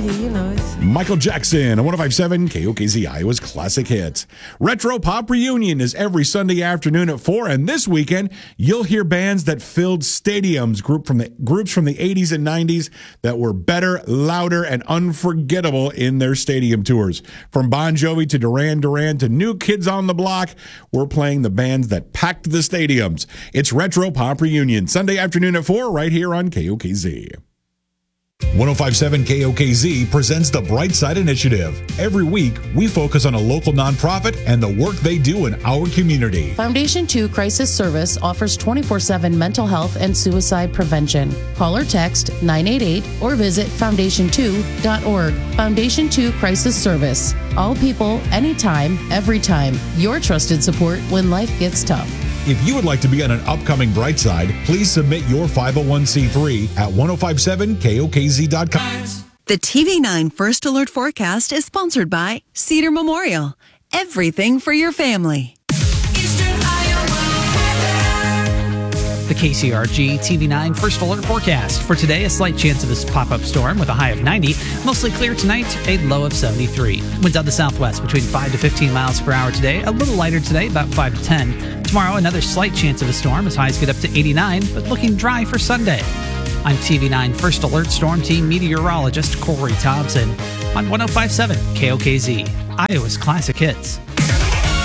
It's... Michael Jackson on 105.7 KOKZ, Iowa's Classic Hits. Retro Pop Reunion is every Sunday afternoon at 4, and this weekend you'll hear bands that filled stadiums, groups from the 80s and 90s that were better, louder, and unforgettable in their stadium tours. From Bon Jovi to Duran Duran to New Kids on the Block, we're playing the bands that packed the stadiums. It's Retro Pop Reunion, Sunday afternoon at 4, right here on KOKZ. 105.7 KOKZ presents the Bright Side Initiative. Every week, we focus on a local nonprofit and the work they do in our community. Foundation 2 Crisis Service offers 24/7 mental health and suicide prevention. Call or text 988 or visit foundation2.org. Foundation 2 Crisis Service. All people, anytime, every time. Your trusted support when life gets tough. If you would like to be on an upcoming Bright Side, please submit your 501c3 at 1057kokz.com. The TV9 First Alert Forecast is sponsored by Cedar Memorial. Everything for your family. The KCRG TV9 First Alert Forecast. For today, a slight chance of a pop-up storm with a high of 90. Mostly clear tonight, a low of 73. Winds out the southwest between 5 to 15 miles per hour today. A little lighter today, about 5 to 10. Tomorrow, another slight chance of a storm as highs get up to 89, but looking dry for Sunday. I'm TV9 First Alert Storm Team meteorologist Corey Thompson on 105.7 KOKZ, Iowa's Classic Hits.